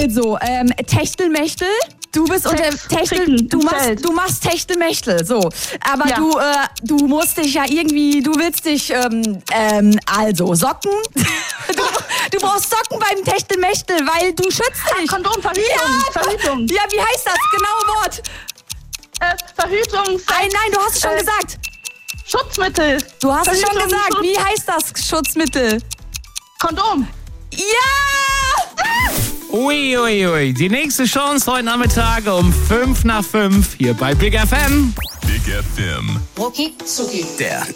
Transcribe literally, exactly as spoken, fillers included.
Also, ähm, Techtelmechtel. Du bist unter Sex, Techtel, Ficken, du im machst, Zelt. du machst Techtelmechtel, so. Aber Ja. du, äh, du musst dich ja irgendwie, du willst dich, ähm, ähm, also Socken. du, du brauchst Socken beim Techtelmechtel, weil du schützt dich. Kondom, Verhütung, ja, Verhütung. Ja, wie heißt das? Genaue Wort. Äh, Verhütung, Sex, Nein, nein, du hast es schon äh, gesagt. Schutzmittel. Du hast es schon Verhütung, gesagt. Schutz- Wie heißt das Schutzmittel? Kondom. Ja! Ui, ui, ui. Die nächste Chance heute Nachmittag um fünf nach fünf hier bei Big F M. Big F M. Rucki Zucki. Der